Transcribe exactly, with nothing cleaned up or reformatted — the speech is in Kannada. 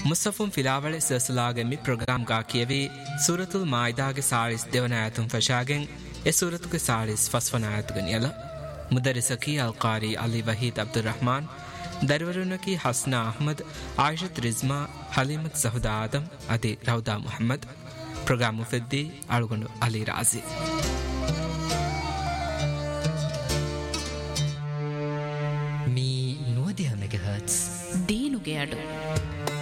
ಮುಸ್ತಫುಂ ಫಿಲಾವಳೆ ಸಸಲಾಗೆ ಮಿ ಪ್ರೋಗ್ರಾಮ್ ಗಾ ಕಿಯವಿ ಸೂರತುಲ್ ಮಾಯಿದಾಗೆ ಸಾಳಿಸ್ ದೇವನಾಯತುಂ ಫಶಾಗೆನ್ ಎ ಸೂರತುಗೆ ಸಾಳಿಸ್ ಫಸ್ಫನಾಯತುಗನ್ ಯಲ ಮುದರಿಸಕಿ ಅಲ್ ಕಾರಿ ಅಲಿ ವಹೀದ್ ಅಬ್ದುಲ್ ರಹಮಾನ್ ದರ್ವರುನಕಿ ಹಸ್ನಾ ಅಹ್ಮದ್ ಆಯಿಷತ್ ರಿಜ್ಮಾ ಹಲೀಮತ್ ಸಹುದಾ ಆದಮ್ ಅದಿ ರೌದಾ ಮುಹಮ್ಮದ್ ಪ್ರೋಗ್ರಾಮ್ ಮುಫೆದ್ದಿ ಅಳುಗೊಂಡು ಅಲಿ ರಾಜಿ ಮೀ ನೂದಿಯ ಮೆಗಾಹರ್ಟ್ಸ್ ದೀನುಗೆ ಅಡು